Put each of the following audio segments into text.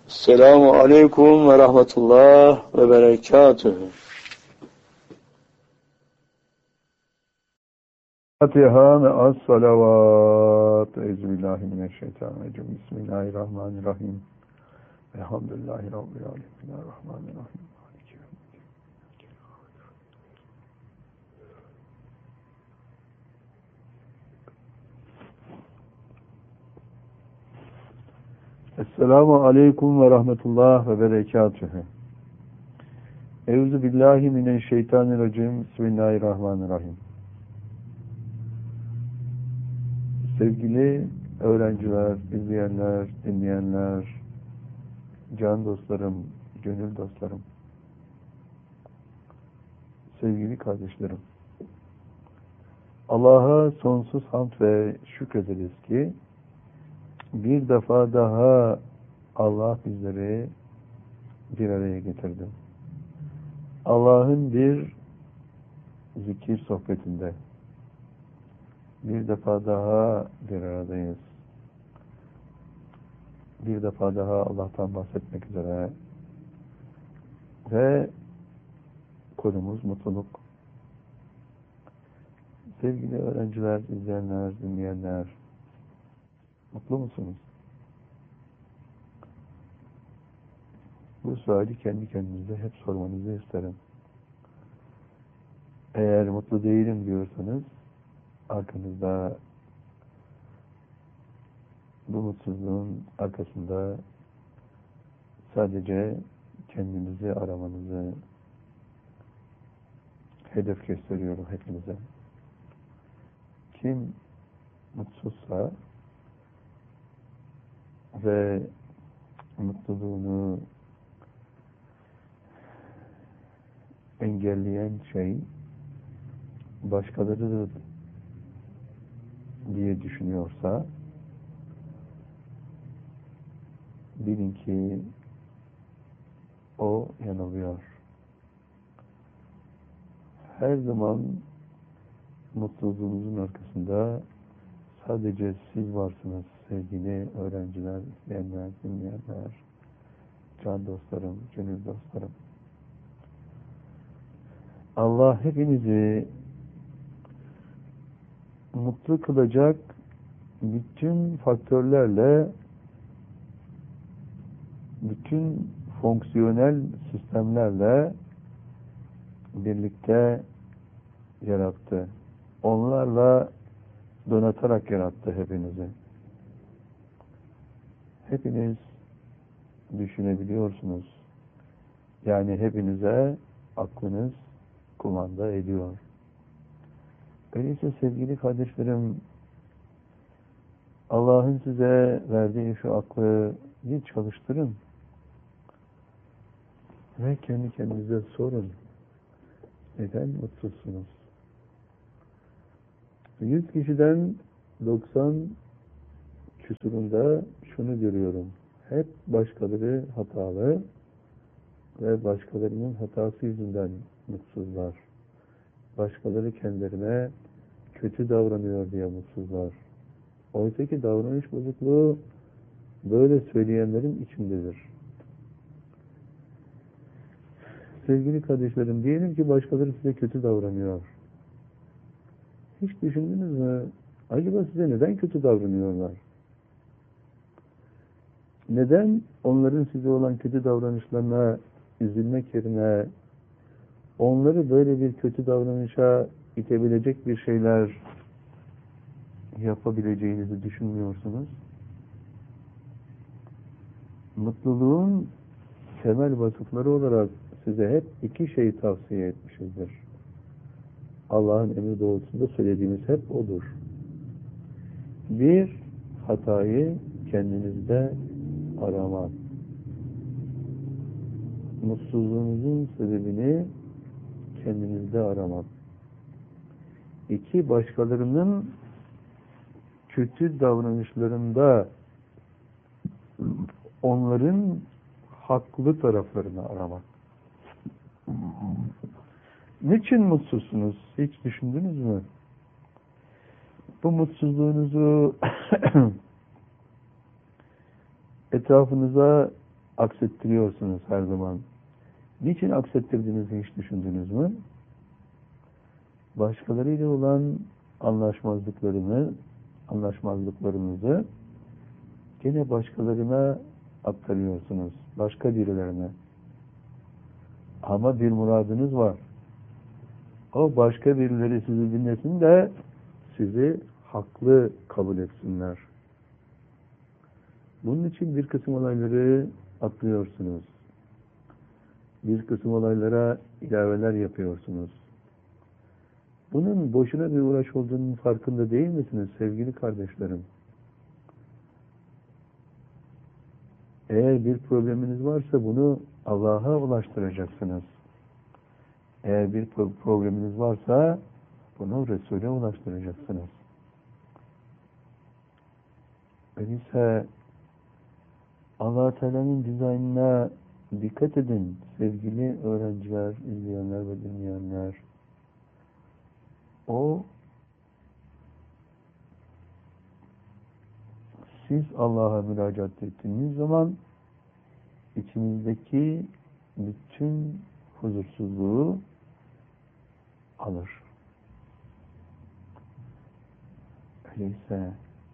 Selamun Aleyküm ve Rahmetullah ve Berekatühü. Fatiha ve as-salavat. Euzubillahimineşşeytanirracim. Bismillahirrahmanirrahim. Elhamdülillahi Rabbil alemin. Errahmanirrahim. Maliki yevmiddin. Esselamu aleyküm ve rahmetullah ve berekatühü. Euzubillahimineşşeytanirracim. Bismillahirrahmanirrahim. Sevgili öğrenciler, izleyenler, dinleyenler, can dostlarım, gönül dostlarım, sevgili kardeşlerim, Allah'a sonsuz hamd ve şükrederiz ki bir defa daha Allah bizleri bir araya getirdi. Allah'ın bir zikir sohbetinde bir defa daha bir aradayız. Bir defa daha Allah'tan bahsetmek üzere ve konumuz mutluluk. Sevgili öğrenciler, izleyenler, dinleyenler, mutlu musunuz? Bu suali kendi kendinize hep sormanızı isterim. Eğer mutlu değilim diyorsanız, arkanızda, bu mutsuzluğun arkasında sadece kendinizi aramanızı hedef gösteriyorum hepinize. Kim mutsuzsa ve mutluluğunu engelleyen şey başkalarıdır diye düşünüyorsa, bilin ki o yanılıyor. Her zaman mutluluğunuzun arkasında sadece siz varsınız sevgili öğrenciler, izleyenler, dinleyenler, can dostlarım, gönül dostlarım. Allah hepinizi mutlu kılacak bütün faktörlerle, bütün fonksiyonel sistemlerle birlikte yarattı. Onlarla donatarak yarattı hepinizi. Hepiniz düşünebiliyorsunuz. Yani hepinize aklınız kumanda ediyor. Öyleyse sevgili kardeşlerim, Allah'ın size verdiği şu aklı bir çalıştırın ve kendi kendinize sorun. Neden mutsuzsunuz? 100 kişiden 90 küsurunda şunu görüyorum. Hep başkaları hatalı ve başkalarının hatası yüzünden mutsuzlar. Başkaları kendilerine kötü davranıyor diye mutsuzlar. Oysa ki davranış bozukluğu böyle söyleyenlerin içindedir. Sevgili kardeşlerim, diyelim ki başkaları size kötü davranıyor. Hiç düşündünüz mü? Acaba size neden kötü davranıyorlar? Neden onların size olan kötü davranışlarına üzülmek yerine onları böyle bir kötü davranışa itebilecek bir şeyler yapabileceğinizi düşünmüyorsunuz? Mutluluğun temel vasıfları olarak size hep iki şey tavsiye etmişizdir. Allah'ın emri doğrultusunda söylediğimiz hep odur. Bir, hatayı kendinizde aramak. Mutsuzluğunuzun sebebini kendinizde aramak. İki, başkalarının kötü davranışlarında onların haklı taraflarını aramak. Niçin mutsuzsunuz? Hiç düşündünüz mü? Bu mutsuzluğunuzu etrafınıza aksettiriyorsunuz her zaman. Niçin aksettirdiğinizi hiç düşündünüz mü? Başkalarıyla olan anlaşmazlıklarınızı gene başkalarına aktarıyorsunuz. Başka birilerine. Ama bir muradınız var. O başka birileri sizi dinlesin de sizi haklı kabul etsinler. Bunun için bir kısım olayları atlıyorsunuz. Bir kısım olaylara ilaveler yapıyorsunuz. Bunun boşuna bir uğraş olduğunun farkında değil misiniz sevgili kardeşlerim? Eğer bir probleminiz varsa bunu Allah'a ulaştıracaksınız. Eğer bir probleminiz varsa bunu Resul'e ulaştıracaksınız. Öyleyse Allah Teala'nın dizaynına dikkat edin sevgili öğrenciler, izleyenler ve dinleyenler. O siz Allah'a müracaat ettiğiniz zaman içinizdeki bütün huzursuzluğu alır. Öyleyse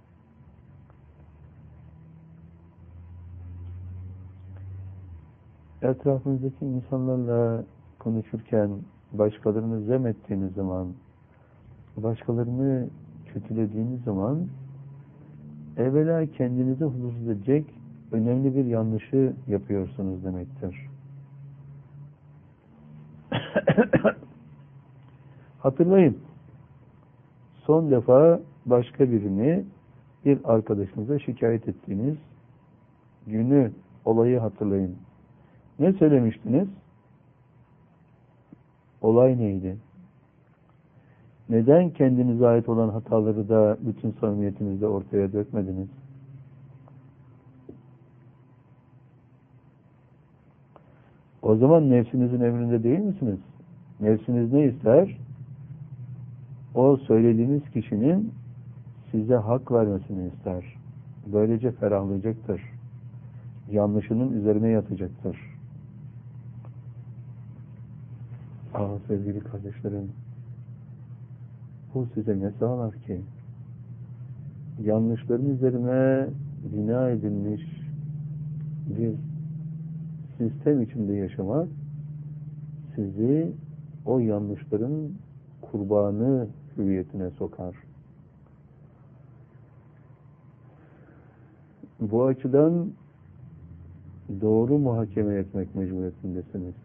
etrafınızdaki insanlarla konuşurken başkalarını zem ettiğiniz zaman, başkalarını kötülediğiniz zaman evvela kendinizi huzursuz edecek önemli bir yanlışı yapıyorsunuz demektir. Hatırlayın. Son defa başka birini bir arkadaşınıza şikayet ettiğiniz günü, olayı hatırlayın. Ne söylemiştiniz? Olay neydi? Neden kendinize ait olan hataları da bütün samimiyetinizle ortaya dökmediniz? O zaman nefsinizin emrinde değil misiniz? Nefsiniz ne ister? O söylediğiniz kişinin size hak vermesini ister. Böylece ferahlayacaktır. Yanlışının üzerine yatacaktır. Sevgili kardeşlerim, bu size ne sağlar ki? Yanlışların üzerine bina edilmiş bir sistem içinde yaşamak sizi o yanlışların kurbanı hüviyetine sokar. Bu açıdan doğru muhakeme etmek mecburiyetindesiniz.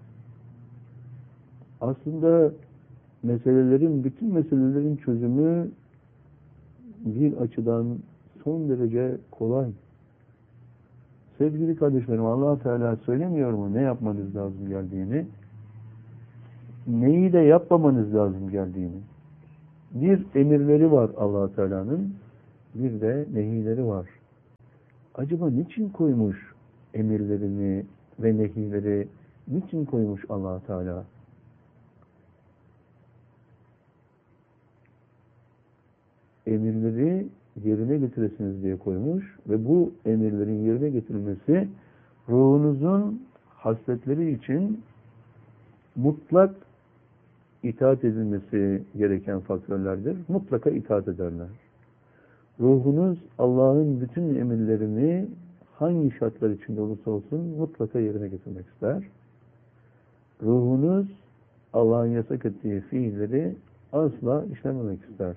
Aslında bütün meselelerin çözümü bir açıdan son derece kolay. Sevgili kardeşlerim, Allah Teala söylemiyor mu ne yapmanız lazım geldiğini? Neyi de yapmamanız lazım geldiğini. Bir emirleri var Allah Teala'nın, bir de nehileri var. Acaba niçin koymuş emirlerini ve nehileri, niçin koymuş Allah Teala? Emirleri yerine getiresiniz diye koymuş ve bu emirlerin yerine getirilmesi ruhunuzun hasletleri için mutlak itaat edilmesi gereken faktörlerdir. Mutlaka itaat ederler. Ruhunuz Allah'ın bütün emirlerini hangi şartlar içinde olursa olsun mutlaka yerine getirmek ister. Ruhunuz Allah'ın yasak ettiği fiilleri asla işlememek ister.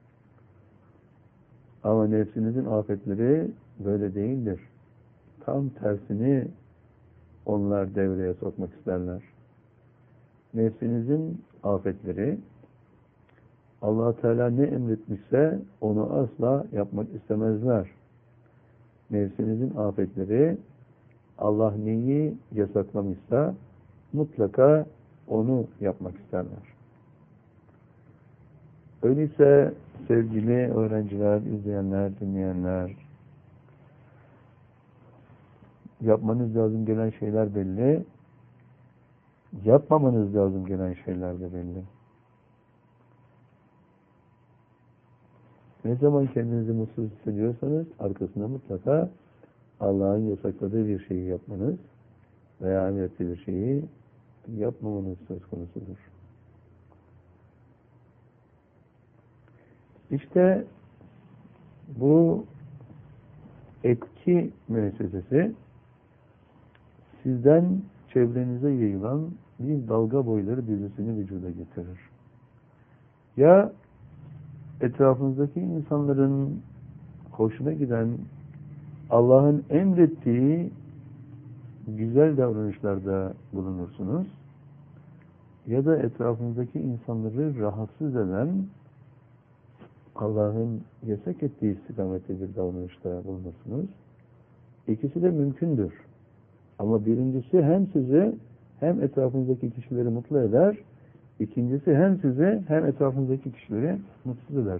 Ama nefsinizin afetleri böyle değildir. Tam tersini onlar devreye sokmak isterler. Nefsinizin afetleri Allah Teala ne emretmişse onu asla yapmak istemezler. Nefsinizin afetleri Allah neyi yasaklamışsa mutlaka onu yapmak isterler. Öyleyse sevgili öğrenciler, izleyenler, dinleyenler, yapmanız lazım gelen şeyler belli, yapmamanız lazım gelen şeyler de belli. Ne zaman kendinizi mutsuz hissediyorsanız arkasında mutlaka Allah'ın yasakladığı bir şeyi yapmanız veya emrettiği bir şeyi yapmamanız söz konusudur. İşte bu etki müessesesi sizden çevrenize yayılan bir dalga boyları dizisini vücuda getirir. Ya etrafınızdaki insanların hoşuna giden Allah'ın emrettiği güzel davranışlarda bulunursunuz ya da etrafınızdaki insanları rahatsız eden Allah'ın yasak ettiği istikamette bir davranışta bulunursunuz. İkisi de mümkündür. Ama birincisi hem sizi hem etrafınızdaki kişileri mutlu eder. İkincisi hem sizi hem etrafınızdaki kişileri mutsuz eder.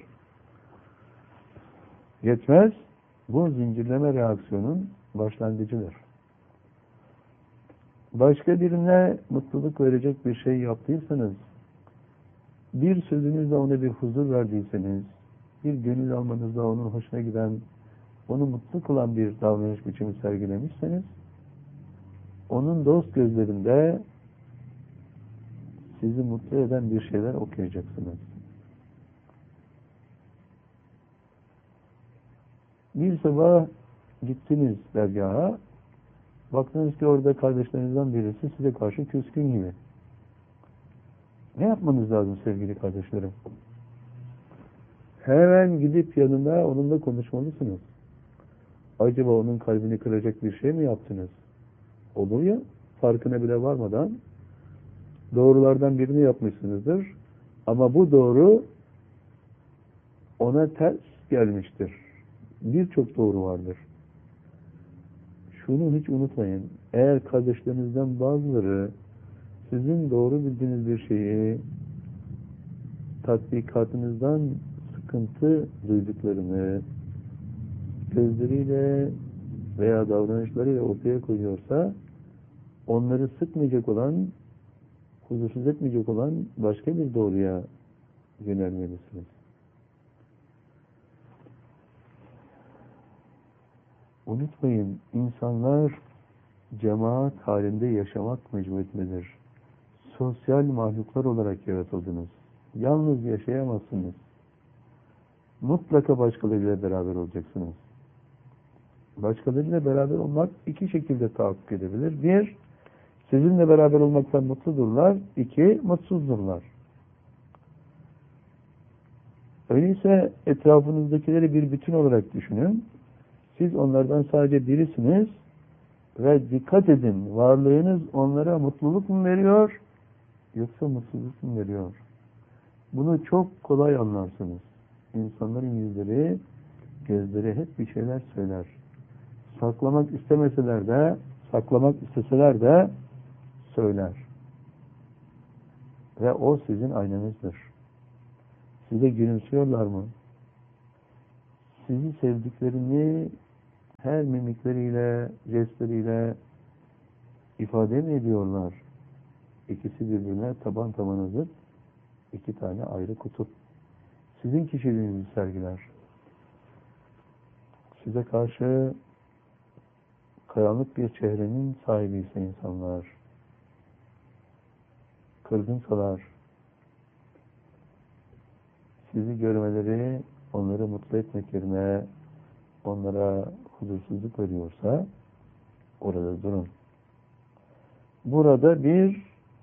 Yetmez, bu zincirleme reaksiyonun başlangıcıdır. Başka birine mutluluk verecek bir şey yaptıysanız, bir sözünüzle ona bir huzur verdiyseniz, bir gönül almanızla onun hoşuna giden, onu mutlu kılan bir davranış biçimi sergilemişseniz, onun dost gözlerinde sizi mutlu eden bir şeyler okuyacaksınız. Bir sabah gittiniz dergaha, baktınız ki orada kardeşlerinizden birisi size karşı küskün gibi. Ne yapmanız lazım sevgili kardeşlerim? Hemen gidip yanına onunla konuşmalısınız. Acaba onun kalbini kıracak bir şey mi yaptınız? Olur ya, farkına bile varmadan doğrulardan birini yapmışsınızdır. Ama bu doğru ona ters gelmiştir. Birçok doğru vardır. Şunu hiç unutmayın. Eğer kardeşlerinizden bazıları sizin doğru bildiğiniz bir şeyi tatbikatınızdan sıkıntı duyduklarını gözleriyle veya davranışlarıyla ortaya koyuyorsa onları sıkmayacak olan, huzursuz etmeyecek olan başka bir doğruya yönelmelisiniz. Unutmayın, insanlar cemaat halinde yaşamak mecburiyetindedir. Sosyal mahluklar olarak yaratıldınız. Yalnız yaşayamazsınız. Mutlaka başkalarıyla beraber olacaksınız. Başkalarıyla beraber olmak iki şekilde tahakkuk edebilir. Bir, sizinle beraber olmaktan mutludurlar. İki, mutsuzdurlar. Öyleyse etrafınızdakileri bir bütün olarak düşünün. Siz onlardan sadece birisiniz ve dikkat edin, varlığınız onlara mutluluk mu veriyor yoksa mutsuzluk mu veriyor? Bunu çok kolay anlarsınız. İnsanların yüzleri, gözleri hep bir şeyler söyler. Saklamak istemeseler de, saklamak isteseler de söyler. Ve o sizin aynanızdır. Size gülümsüyorlar mı? Sizi sevdiklerini her mimikleriyle, jestleriyle ifade mi ediyorlar? İkisi birbirine taban tabana zıt, iki tane ayrı kutup. Sizin kişiliğinizi sergiler. Size karşı karanlık bir çehrenin sahibi ise insanlar, kırgınsalar, sizi görmeleri, onları mutlu etmek yerine onlara huzursuzluk veriyorsa orada durun. Burada bir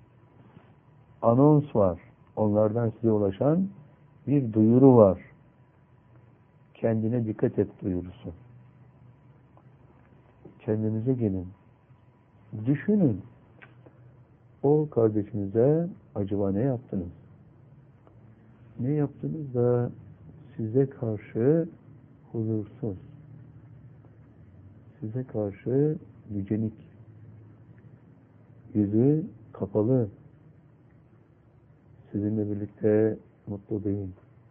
anons var. Onlardan size ulaşan bir duyuru var. Kendine dikkat et duyurusu. Kendinize gelin. Düşünün. O kardeşinize acaba ne yaptınız? Ne yaptınız da size karşı huzursuz, size karşı yücelik, yüzü kapalı, sizinle birlikte mutlu değil.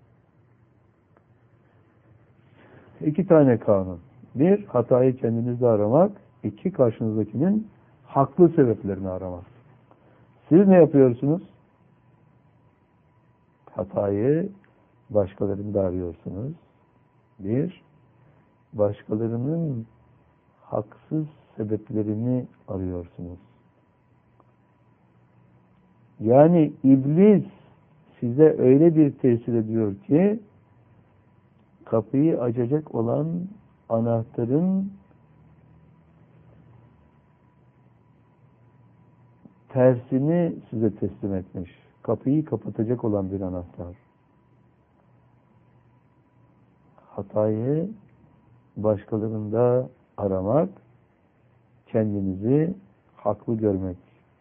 İki tane kanun. Bir, hatayı kendinizde aramak. İki, karşınızdakinin haklı sebeplerini aramak. Siz ne yapıyorsunuz? Hatayı başkalarında arıyorsunuz. Bir, başkalarının haksız sebeplerini arıyorsunuz. Yani iblis size öyle bir tesir ediyor ki kapıyı açacak olan anahtarın tersini size teslim etmiş. Kapıyı kapatacak olan bir anahtar. Hatayı başkalarında aramak, kendinizi haklı görmek.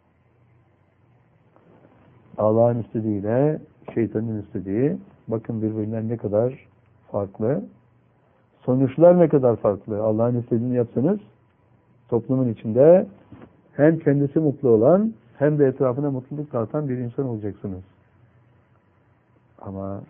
Allah'ın istediğiyle şeytanın istediği, bakın birbirinden ne kadar farklı. Sonuçlar ne kadar farklı. Allah'ın istediğini yapsanız, toplumun içinde hem kendisi mutlu olan, hem de etrafına mutluluk dağıtan bir insan olacaksınız. Ama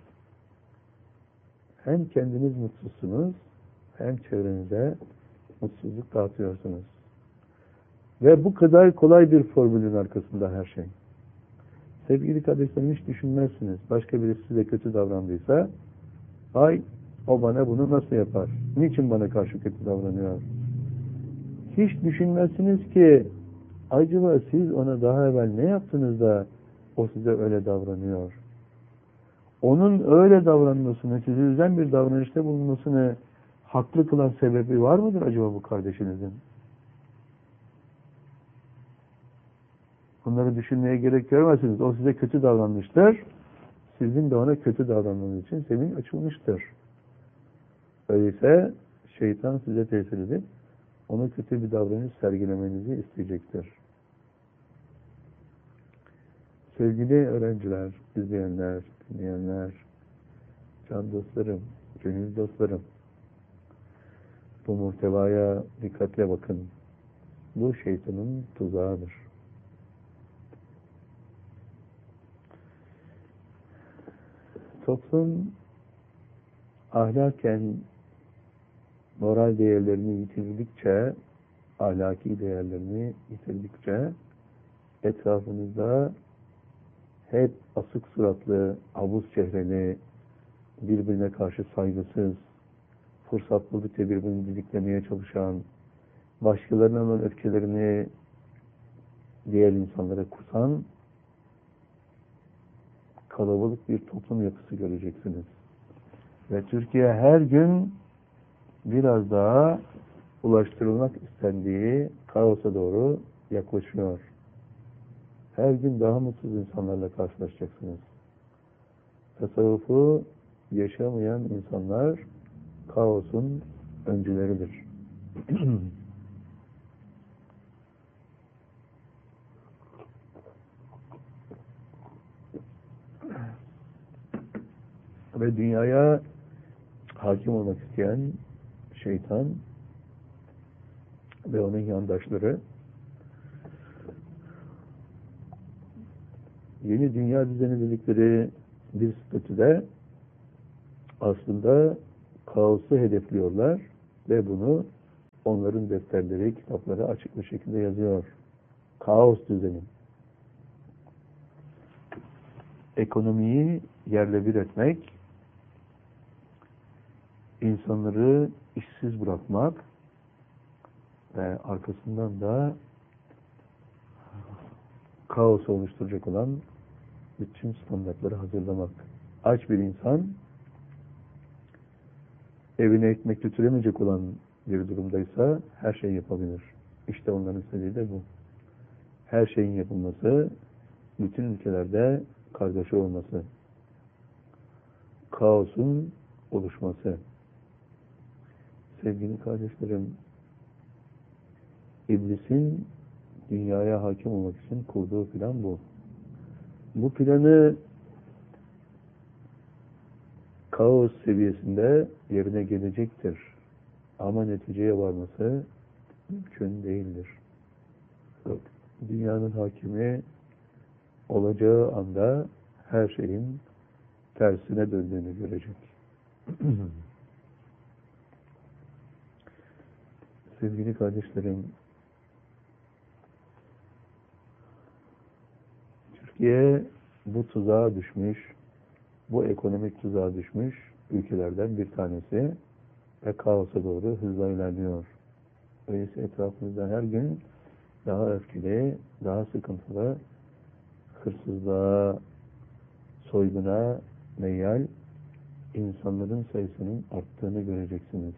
hem kendiniz mutsuzsunuz, hem çevrenize mutsuzluk dağıtıyorsunuz. Ve bu kadar kolay bir formülün arkasında her şey. Sevgili kardeşlerim, hiç düşünmezsiniz. Başka birisi size kötü davrandıysa, ay o bana bunu nasıl yapar? Niçin bana karşı kötü davranıyor? Hiç düşünmezsiniz ki acaba siz ona daha evvel ne yaptınız da o size öyle davranıyor? Onun öyle davranmasını, sizi üzen bir davranışta bulunmasını haklı kılan sebebi var mıdır acaba bu kardeşinizin? Bunları düşünmeye gerek görmezsiniz. O size kötü davranmıştır. Sizin de ona kötü davranmanız için zemin açılmıştır. Öyleyse şeytan size tesir edip ona kötü bir davranış sergilemenizi isteyecektir. Sevgili öğrenciler, izleyenler, dinleyenler, can dostlarım, gönül dostlarım, bu muhtevaya dikkatle bakın. Bu şeytanın tuzağıdır. Toplum ahlaken moral değerlerini yitirdikçe, ahlaki değerlerini yitirdikçe etrafınızda hep asık suratlı, abuz çehreli, birbirine karşı saygısız, fırsat buldukça birbirini didiklemeye çalışan, başkalarının olan öfkelerini diğer insanlara kusan kalabalık bir toplum yapısı göreceksiniz. Ve Türkiye her gün biraz daha ulaştırılmak istendiği kaosa doğru yaklaşıyor. Her gün daha mutsuz insanlarla karşılaşacaksınız. Tasavvufu yaşamayan insanlar kaosun öncüleridir. Ve dünyaya hakim olmak isteyen şeytan ve onun yandaşları yeni dünya düzeni dedikleri bir statüde aslında kaosu hedefliyorlar ve bunu onların defterleri, kitapları açık bir şekilde yazıyor. Kaos düzeni. Ekonomiyi yerle bir etmek, insanları işsiz bırakmak ve arkasından da kaos oluşturacak olan bütün standartları hazırlamak. Aç bir insan evine ekmek götüremeyecek olan bir durumdaysa her şeyi yapabilir. İşte onların istediği de bu. Her şeyin yapılması, bütün ülkelerde kargaşa olması, kaosun oluşması. Sevgili kardeşlerim, İblisin dünyaya hakim olmak için kurduğu plan bu. Bu planı kaos seviyesinde yerine gelecektir. Ama neticeye varması mümkün değildir. Dünyanın hakimi olacağı anda her şeyin tersine döndüğünü görecek. Sevgili kardeşlerim, Türkiye bu tuzağa düşmüş, bu ekonomik tuzağa düşmüş ülkelerden bir tanesi ve kaosa doğru hızla ilerliyor. Öyleyse etrafınızda her gün daha öfkeli, daha sıkıntılı, hırsızlığa, soyguna meyyal insanların sayısının arttığını göreceksiniz.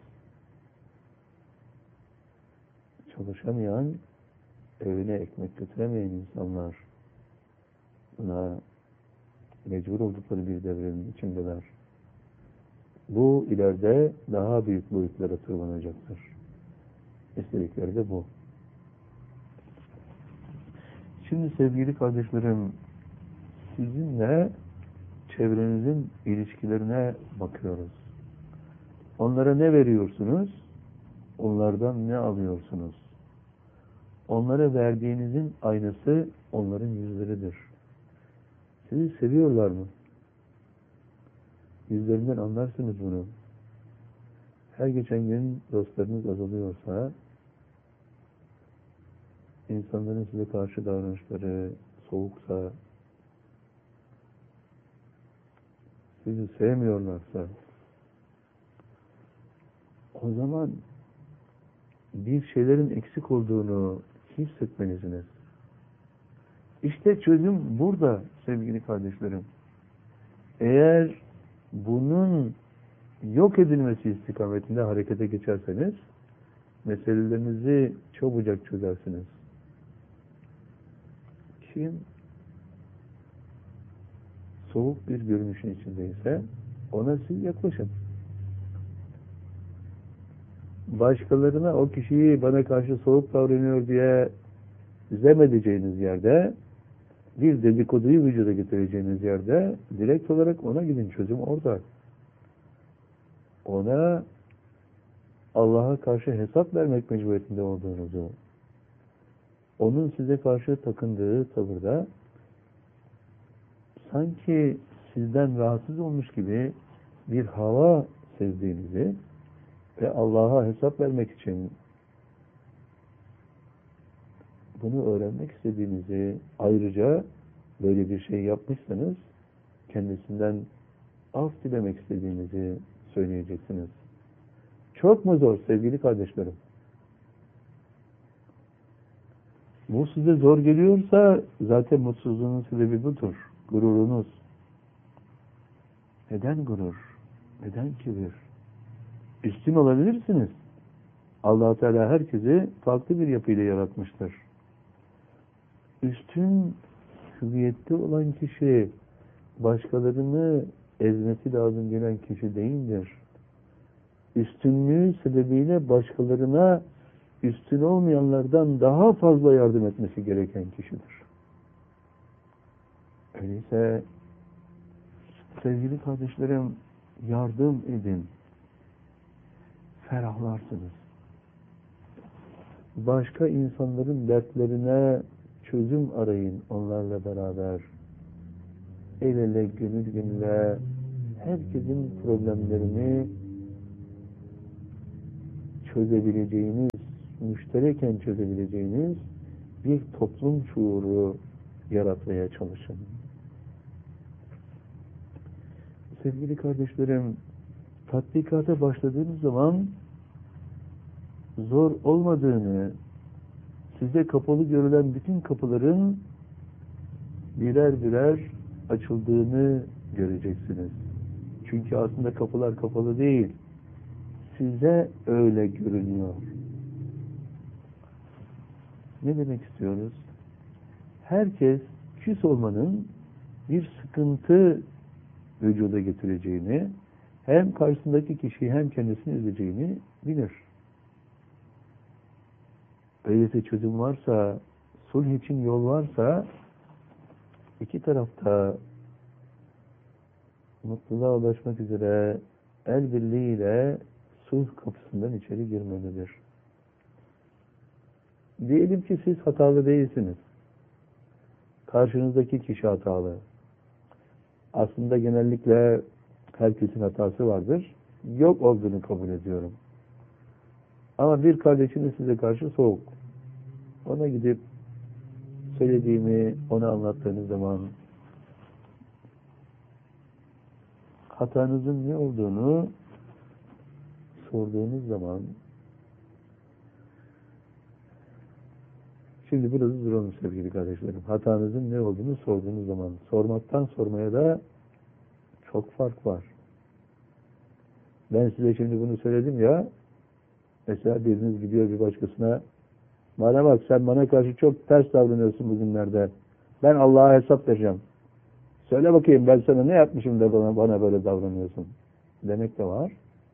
Çalışamayan, evine ekmek götüremeyen insanlar buna mecbur oldukları bir devrenin içindeler. Bu ileride daha büyük boyutlara tırmanacaktır. İstedikleri de bu. Şimdi sevgili kardeşlerim, sizinle çevrenizin ilişkilerine bakıyoruz. Onlara ne veriyorsunuz? Onlardan ne alıyorsunuz? Onlara verdiğinizin aynısı onların yüzleridir. Sizi seviyorlar mı? Yüzlerinden anlarsınız bunu. Her geçen gün dostlarınız azalıyorsa, insanların size karşı davranışları soğuksa, sizi sevmiyorlarsa, o zaman bir şeylerin eksik olduğunu hissetmelisiniz. İşte çözüm burada sevgili kardeşlerim. Eğer bunun yok edilmesi istikametinde harekete geçerseniz, meselelerinizi çabucak çözersiniz. Kim soğuk bir görünüşün içindeyse ona siz yaklaşın. Başkalarına o kişiyi bana karşı soğuk davranıyor diye zem edeceğiniz yerde, bir dedikoduyu vücuda getireceğiniz yerde direkt olarak ona gidin. Çözüm orada. Ona Allah'a karşı hesap vermek mecburiyetinde olduğunuzu, onun size karşı takındığı tavırda sanki sizden rahatsız olmuş gibi bir hava sezdiğinizi ve Allah'a hesap vermek için bunu öğrenmek istediğinizi, ayrıca böyle bir şey yapmışsanız kendisinden af dilemek istediğinizi söyleyeceksiniz. Çok mu zor sevgili kardeşlerim? Bu size zor geliyorsa zaten mutsuzluğunun sebebi budur. Gururunuz. Neden gurur? Neden kibir? Üstün olabilirsiniz. Allah-u Teala herkesi farklı bir yapıyla yaratmıştır. Üstün hüviyette olan kişi başkalarını ezmesi lazım gelen kişi değildir. Üstünlüğü sebebiyle başkalarına üstün olmayanlardan daha fazla yardım etmesi gereken kişidir. Öyleyse sevgili kardeşlerim, yardım edin. Ferahlarsınız. Başka insanların dertlerine çözüm arayın onlarla beraber. El ele, gönül gönüle herkesin problemlerini çözebileceğiniz, müştereken çözebileceğiniz bir toplum şuuru yaratmaya çalışın. Sevgili kardeşlerim, tatbikata başladığınız zaman zor olmadığını, size kapalı görülen bütün kapıların birer birer açıldığını göreceksiniz. Çünkü aslında kapılar kapalı değil. Size öyle görünüyor. Ne demek istiyoruz? Herkes küs olmanın bir sıkıntı vücuda getireceğini, hem karşısındaki kişiyi hem kendisini üzeceğini bilir. Öyleyse çözüm varsa, sulh için yol varsa, iki tarafta mutluluğa ulaşmak üzere el birliğiyle sulh kapısından içeri girmelidir. Diyelim ki siz hatalı değilsiniz. Karşınızdaki kişi hatalı. Aslında genellikle herkesin hatası vardır. Yok olduğunu kabul ediyorum. Ama bir kardeşiniz size karşı soğuk. Ona gidip söylediğimi ona anlattığınız zaman hatanızın ne olduğunu sorduğunuz zaman Şimdi biraz duralım sevgili kardeşlerim. Hatanızın ne olduğunu sorduğunuz zaman sormaktan sormaya da çok fark var. Ben size şimdi bunu söyledim ya, mesela biriniz gidiyor bir başkasına, bana bak sen bana karşı çok ters davranıyorsun bugünlerde. Ben Allah'a hesap vereceğim. Söyle bakayım ben sana ne yapmışım da bana böyle davranıyorsun. Demek de var.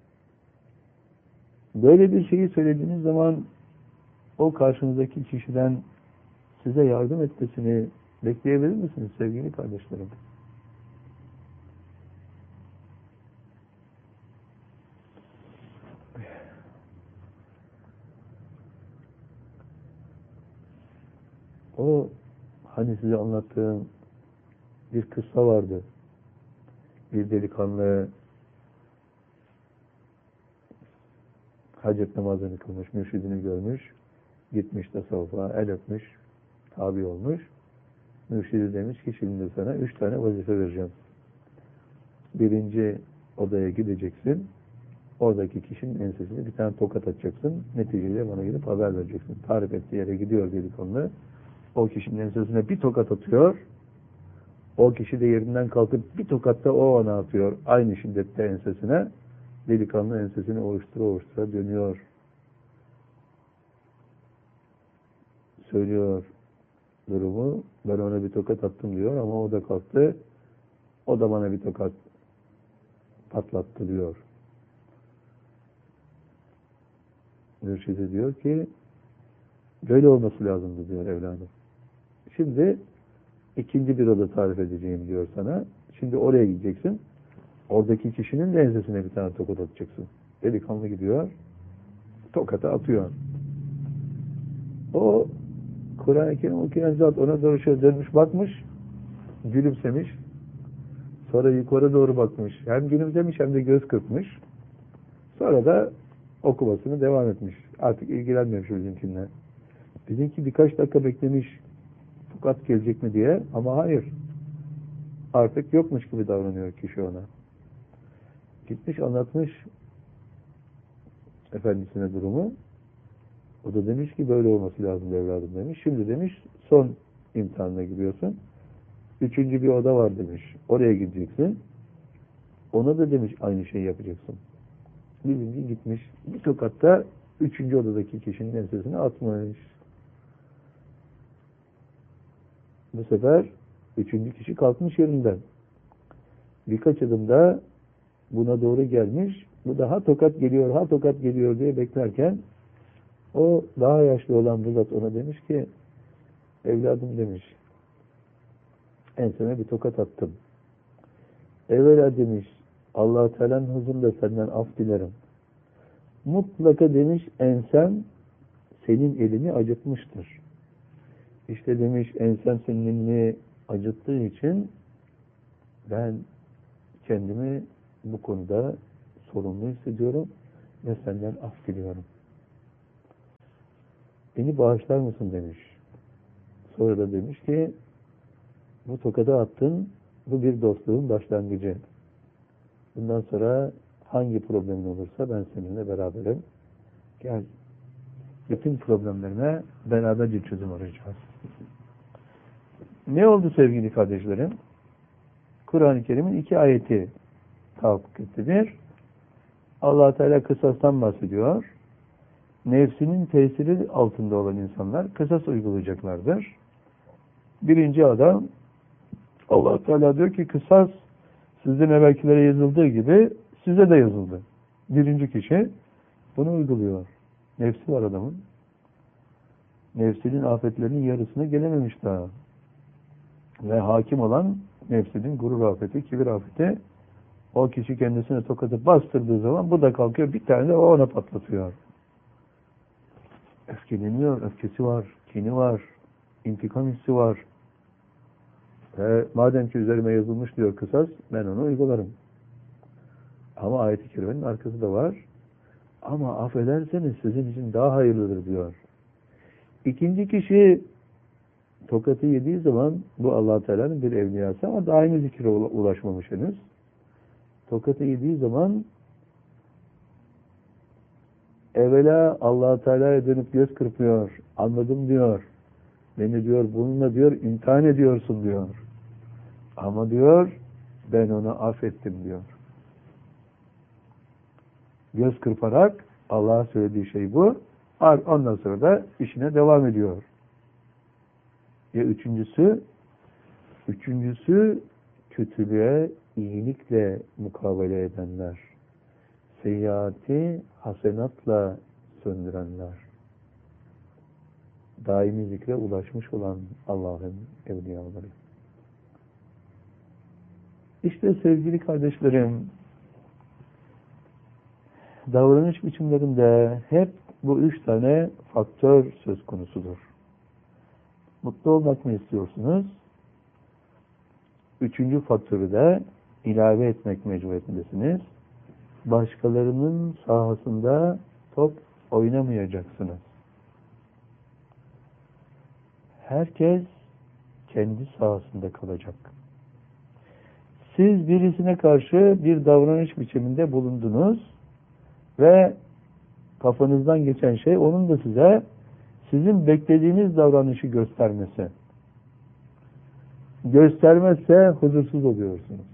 Böyle bir şeyi söylediğiniz zaman o karşınızdaki kişiden size yardım etmesini bekleyebilir misiniz sevgili kardeşlerim? O hani size anlattığım bir kıssa vardı. Bir delikanlı hacet namazını kılmış, mürşidini görmüş, gitmiş tasavvufa, el öpmüş, tabi olmuş. Mürşidi demiş ki şimdi sana 3 tane vazife vereceğim. Birinci odaya gideceksin, oradaki kişinin ensesine bir tane tokat atacaksın, neticeyle bana gidip haber vereceksin. Tarif ettiği yere gidiyor delikanlı, o kişinin ensesine bir tokat atıyor, o kişi de yerinden kalkıp bir tokat da o ona atıyor, aynı şiddette ensesine. Delikanlı ensesini ovuştura ovuştura dönüyor. Söylüyor durumu. Ben ona bir tokat attım diyor ama o da kalktı. O da bana bir tokat patlattı diyor. Mürşidi diyor ki böyle olması lazımdı diyor evladım. Şimdi ikinci bir oda tarif edeceğim diyor sana. Şimdi oraya gideceksin. Oradaki kişinin de ensesine bir tane tokat atacaksın. Delikanlı gidiyor. Tokatı atıyor. O Kur'an-ı Kerim okuyan zat ona doğru şöyle dönmüş bakmış. Gülümsemiş. Sonra yukarı doğru bakmış. Hem gülümsemiş hem de göz kırpmış. Sonra da okumasını devam etmiş. Artık ilgilenmemiş bizimkinle. Bizimki birkaç dakika beklemiş. Tokat gelecek mi diye. Ama hayır. Artık yokmuş gibi davranıyor kişi ona. Gitmiş anlatmış efendisine durumu. O da demiş ki böyle olması lazım evladım demiş. Şimdi demiş son imtihanına giriyorsun. Üçüncü bir oda var demiş. Oraya gideceksin. Ona da demiş aynı şeyi yapacaksın. Bizimki gitmiş. Bir tokatta üçüncü odadaki kişinin ensesine atmış. Bu sefer üçüncü kişi kalkmış yerinden. Birkaç adımda buna doğru gelmiş. Bu da ha tokat geliyor, ha tokat geliyor diye beklerken o daha yaşlı olan bu zat ona demiş ki evladım demiş enseme bir tokat attım. Evvela demiş Allah-u Teala'nın huzurunda senden af dilerim. Mutlaka demiş ensem senin elini acıtmıştır. İşte demiş ensem senin elini acıttığı için ben kendimi bu konuda sorumlu hissediyorum ve senden af diliyorum. Beni bağışlar mısın demiş. Sonra da demiş ki bu tokadı attın, bu bir dostluğun başlangıcı. Bundan sonra hangi problemin olursa ben seninle beraberim. Gel, bütün problemlerine beraberce çözüm arayacağız. Ne oldu sevgili kardeşlerim? Kur'an-ı Kerim'in 2 ayeti tahakkuk etti. Bir, Allah Teala kısastan bahsediyor. Nefsinin tesiri altında olan insanlar kısas uygulayacaklardır. Birinci adam Allah Teala diyor ki kısas sizin evvelkilere yazıldığı gibi size de yazıldı. Birinci kişi bunu uyguluyor. Nefsi var adamın. Nefsinin afetlerinin yarısına gelememiş daha. Ve hakim olan nefsinin gurur afeti, kibir afeti, o kişi kendisine tokatı bastırdığı zaman bu da kalkıyor bir tane de o ona patlatıyor. Öfkeleniyor, öfkesi var, kini var, intikam hissi var. Madem ki üzerime yazılmış diyor kısas, ben onu uygularım. Ama ayet-i kerimenin arkası da var. Ama affederseniz sizin için daha hayırlıdır diyor. İkinci kişi tokatı yediği zaman bu Allah Teala'nın bir evliyası ama daha aynı zikre ulaşmamış henüz. Tokatı yediği zaman evvela Allah Teala'ya dönüp göz kırpıyor. Anladım diyor. beni diyor bununla diyor imtihan ediyorsun diyor. Ama diyor ben onu affettim diyor. Göz kırparak Allah'a söylediği şey bu. Ondan sonra da işine devam ediyor. Ya üçüncüsü kötülüğe iyilikle mukabele edenler. Seyyiati hasenatla söndürenler. Daimi zikre ulaşmış olan Allah'ın evliyaları. İşte sevgili kardeşlerim, davranış biçimlerinde hep bu 3 tane faktör söz konusudur. Mutlu olmak mı istiyorsunuz? 3. faktörü de ilave etmek mecburiyetindesiniz. Başkalarının sahasında top oynamayacaksınız. Herkes kendi sahasında kalacak. Siz birisine karşı bir davranış biçiminde bulundunuz ve kafanızdan geçen şey onun da size sizin beklediğiniz davranışı göstermesi. Göstermezse huzursuz oluyorsunuz.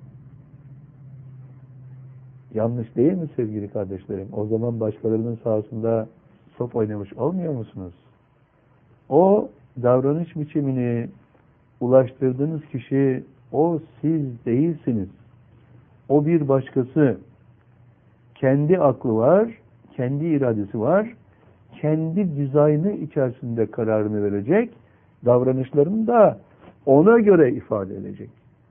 Yanlış değil mi sevgili kardeşlerim? O zaman başkalarının sahasında top oynamış olmuyor musunuz? O davranış biçimini ulaştırdığınız kişi o siz değilsiniz. O bir başkası. Kendi aklı var, kendi iradesi var, kendi dizaynı içerisinde kararını verecek, davranışlarını da ona göre ifade edecek.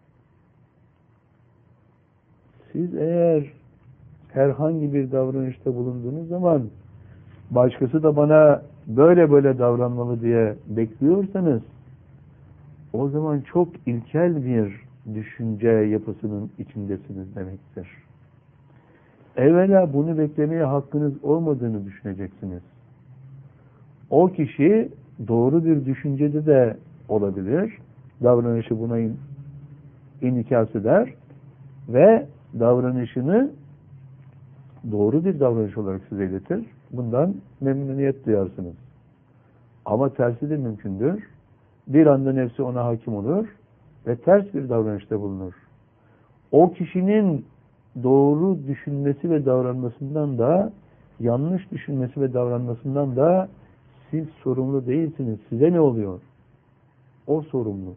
Siz eğer herhangi bir davranışta bulunduğunuz zaman başkası da bana böyle böyle davranmalı diye bekliyorsanız o zaman çok ilkel bir düşünce yapısının içindesiniz demektir. Evvela bunu beklemeye hakkınız olmadığını düşüneceksiniz. O kişi doğru bir düşüncede de olabilir. Davranışı buna inikas eder ve davranışını doğru bir davranış olarak size iletir. Bundan memnuniyet duyarsınız. Ama tersi de mümkündür. Bir anda nefsi ona hakim olur ve ters bir davranışta bulunur. O kişinin doğru düşünmesi ve davranmasından da yanlış düşünmesi ve davranmasından da siz sorumlu değilsiniz. Size ne oluyor? O sorumlu.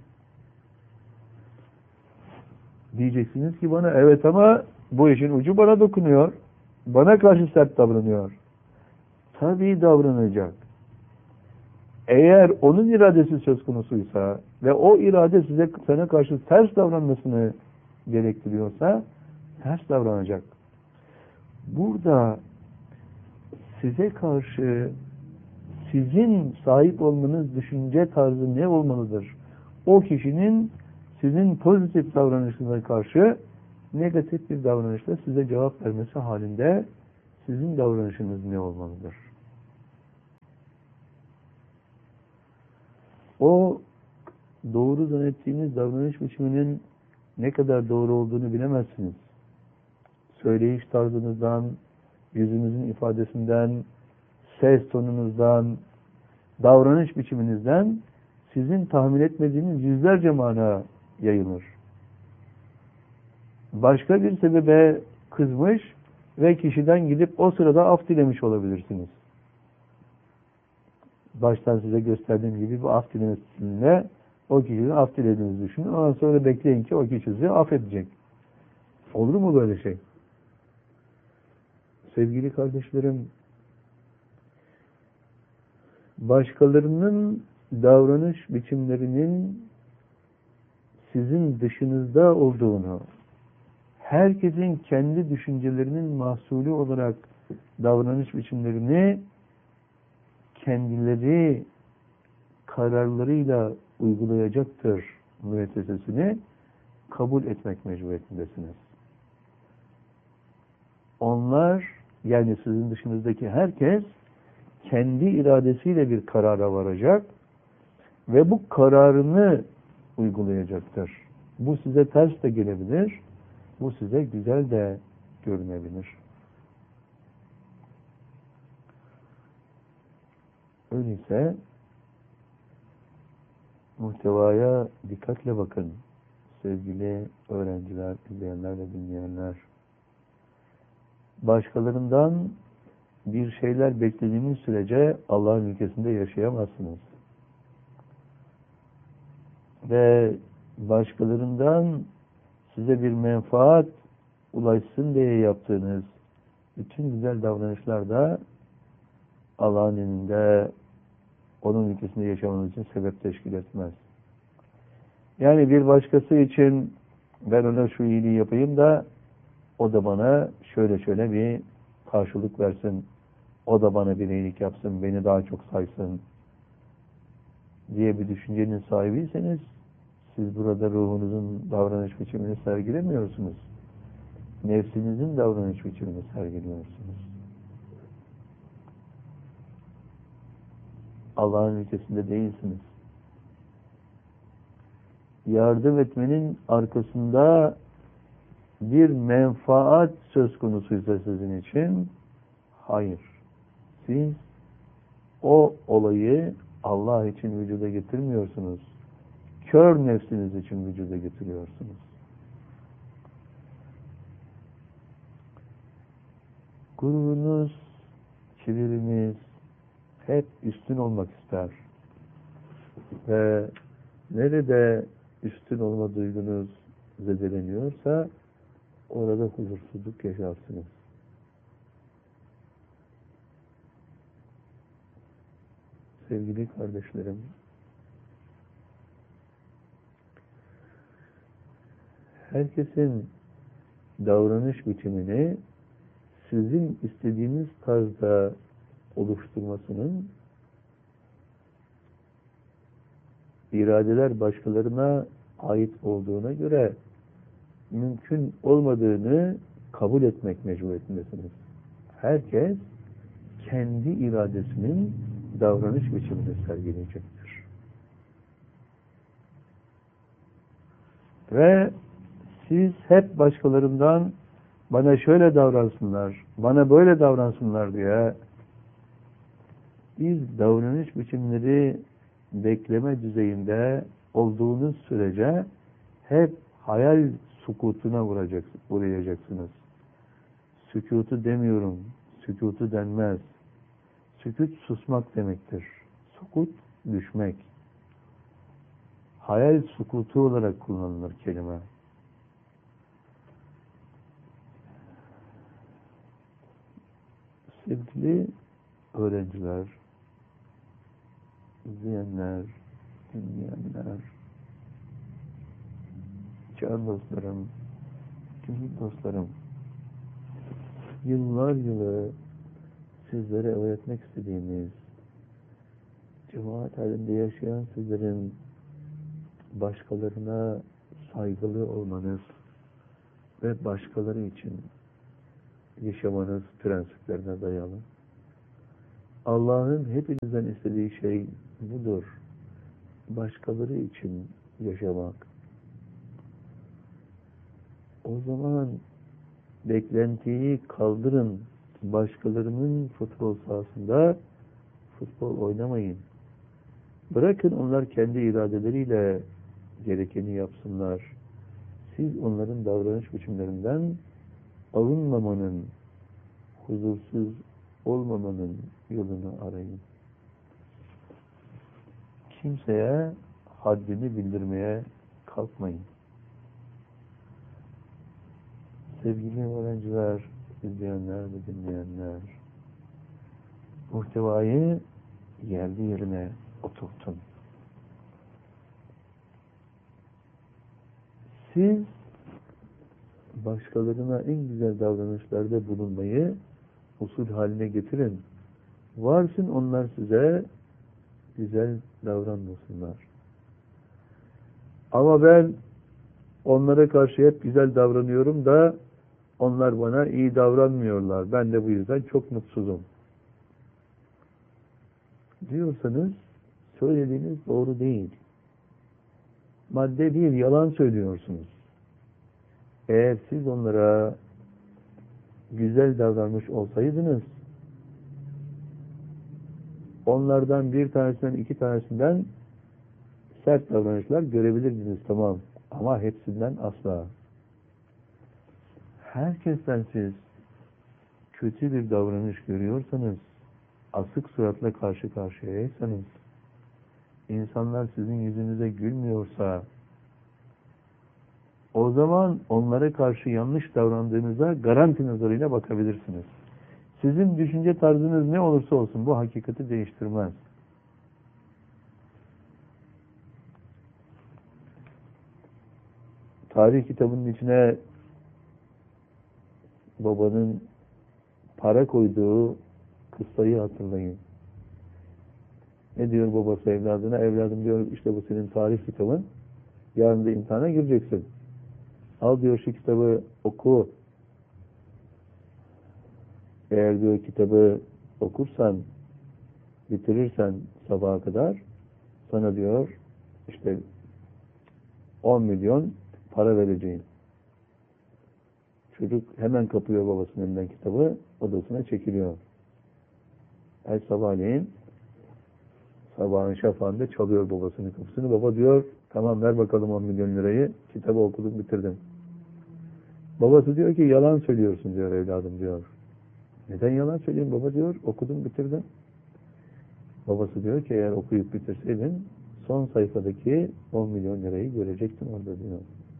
Diyeceksiniz ki bana evet ama bu işin ucu bana dokunuyor. Bana karşı sert davranıyor. Tabii davranacak. Eğer onun iradesi söz konusuysa ve o irade sana karşı ters davranmasını gerektiriyorsa ters davranacak. Burada size karşı sizin sahip olmanız düşünce tarzı ne olmalıdır? O kişinin sizin pozitif davranışınıza karşı negatif bir davranışla size cevap vermesi halinde sizin davranışınız ne olmalıdır? O doğru zannettiğiniz davranış biçiminin ne kadar doğru olduğunu bilemezsiniz. Söyleyiş tarzınızdan, yüzünüzün ifadesinden, ses tonunuzdan, davranış biçiminizden sizin tahmin etmediğiniz yüzlerce mana yayılır. Başka bir sebebe kızmış ve kişiden gidip o sırada af dilemiş olabilirsiniz. Baştan size gösterdiğim gibi bu af dilemesiyle o kişinin af dilediğinizi düşünün. Ondan sonra bekleyin ki o kişi sizi affedecek. Olur mu böyle şey? Sevgili kardeşlerim, başkalarının davranış biçimlerinin sizin dışınızda olduğunu, herkesin kendi düşüncelerinin mahsulü olarak davranış biçimlerini kendileri kararlarıyla uygulayacaktır müessesesini kabul etmek mecburiyetindesiniz. Onlar, yani sizin dışınızdaki herkes kendi iradesiyle bir karara varacak ve bu kararını uygulayacaktır. Bu size ters de gelebilir, bu size güzel de görünebilir. Öyleyse Muhtevaya dikkatle bakın. Sevgili öğrenciler, izleyenler ve dinleyenler. Başkalarından bir şeyler beklediğiniz sürece Allah'ın ülkesinde yaşayamazsınız. Ve başkalarından size bir menfaat ulaşsın diye yaptığınız bütün güzel davranışlar da Allah'ın önünde onun ülkesinde yaşamanız için sebep teşkil etmez. Yani bir başkası için ben ona şu iyiliği yapayım da o da bana şöyle bir karşılık versin, o da bana bir iyilik yapsın, beni daha çok saysın diye bir düşüncenin sahibiyseniz siz burada ruhunuzun davranış biçimini sergilemiyorsunuz. Nefsinizin davranış biçimini sergiliyorsunuz. Allah'ın ülkesinde değilsiniz. Yardım etmenin arkasında bir menfaat söz konusuysa sizin için, hayır. Siz o olayı Allah için vücuda getirmiyorsunuz. Kör nefsiniz için vücuda getiriyorsunuz. Gururunuz, kibiriniz hep üstün olmak ister. Ve nerede üstün olma duygunuz zedeleniyorsa orada huzursuzluk yaşarsınız. Sevgili kardeşlerim, herkesin davranış biçimini sizin istediğiniz tarzda oluşturmasının iradeler başkalarına ait olduğuna göre mümkün olmadığını kabul etmek mecburiyetindesiniz. Herkes kendi iradesinin davranış biçimini sergileyecektir. Ve siz hep başkalarından bana şöyle davransınlar, bana böyle davransınlar diye biz davranış biçimleri bekleme düzeyinde olduğunuz sürece hep hayal sukutuna uğrayacaksınız. Sükutu demiyorum, sükutu denmez. Sükut susmak demektir. Sukut düşmek. Hayal sukutu olarak kullanılır kelime. Sevgili öğrenciler, izleyenler, dinleyenler, can dostlarım, gönül dostlarım, yıllar yılı sizlere öğretmek istediğimiz, cemaat halinde yaşayan sizlerin başkalarına saygılı olmanız ve başkaları için yaşamanız prensiplerine dayalı. Allah'ın hepinizden istediği şey budur. Başkaları için yaşamak. O zaman beklentiyi kaldırın. Başkalarının futbol sahasında futbol oynamayın. Bırakın onlar kendi iradeleriyle gerekeni yapsınlar. Siz onların davranış biçimlerinden alınmamanın, huzursuz olmamanın yolunu arayın. Kimseye haddini bildirmeye kalkmayın. Sevgili öğrenciler, izleyenler ve dinleyenler, muhtevayı yerli yerine oturtun. Siz başkalarına en güzel davranışlarda bulunmayı usul haline getirin. Varsın onlar size güzel davranmasınlar. Ama ben onlara karşı hep güzel davranıyorum da onlar bana iyi davranmıyorlar. Ben de bu yüzden çok mutsuzum diyorsanız söylediğiniz doğru değil. Madde bir, yalan söylüyorsunuz. Eğer siz onlara güzel davranmış olsaydınız, onlardan bir tanesinden, iki tanesinden sert davranışlar görebilirdiniz, tamam. Ama hepsinden asla. Herkesten siz kötü bir davranış görüyorsanız, asık suratla karşı karşıyaysanız, insanlar sizin yüzünüze gülmüyorsa, o zaman onlara karşı yanlış davrandığınıza garanti nazarıyla bakabilirsiniz. Sizin düşünce tarzınız ne olursa olsun bu hakikati değiştirmez. Tarih kitabının içine babanın para koyduğu kıssayı hatırlayın. Ne diyor babası evladına? Evladım diyor, işte bu senin tarih kitabın. Yarın da imtihana gireceksin. Al diyor şu kitabı oku. Eğer diyor kitabı okursan, bitirirsen sabaha kadar sana diyor işte 10 milyon para vereceğim. Çocuk hemen kapıyor babasının elinden kitabı, odasına çekiliyor. Sabahleyin sabahın şafağında çalıyor babasının kapısını. Baba diyor, tamam ver bakalım 10 milyon lirayı. Kitabı okudum, bitirdim. Babası diyor ki yalan söylüyorsun diyor evladım diyor. Neden yalan söyleyeyim baba diyor, okudum bitirdim. Babası diyor ki eğer okuyup bitirseydin son sayfadaki 10 milyon lirayı görecektin orada diyor.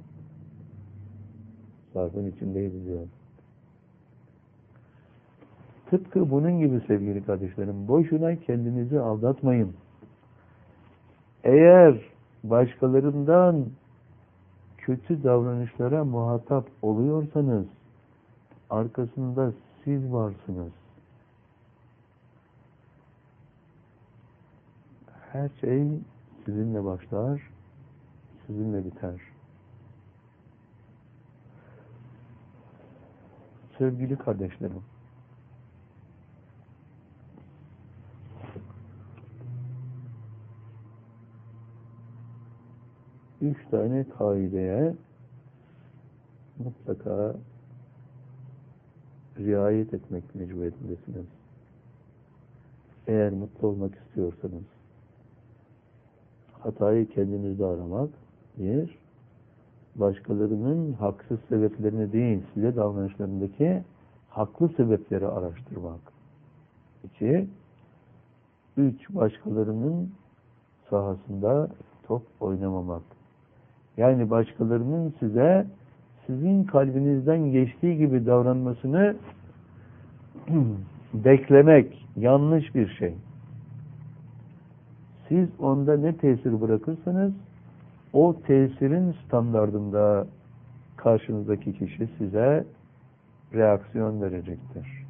Zarfın içindeydi diyor. Tıpkı bunun gibi sevgili kardeşlerim, boşuna kendinizi aldatmayın. Eğer başkalarından kötü davranışlara muhatap oluyorsanız, arkasında siz varsınız. Her şey sizinle başlar, sizinle biter. Sevgili kardeşlerim, üç tane kaideye mutlaka riayet etmek mecburiyetindesiniz. Eğer mutlu olmak istiyorsanız, hatayı kendinizde aramak, bir, başkalarının haksız sebeplerini değil, size davranışlarındaki haklı sebepleri araştırmak. 2, 3, başkalarının sahasında top oynamamak. Yani başkalarının size sizin kalbinizden geçtiği gibi davranmasını beklemek yanlış bir şey. Siz onda ne tesir bırakırsanız o tesirin standardında karşınızdaki kişi size reaksiyon verecektir.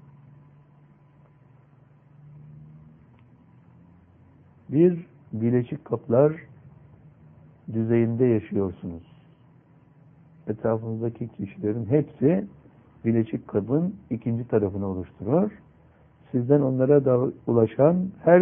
Bir Birleşik Kaplar düzeyinde yaşıyorsunuz. Etrafınızdaki kişilerin hepsi Birleşik Kap'ın ikinci tarafını oluşturur. Sizden onlara da ulaşan her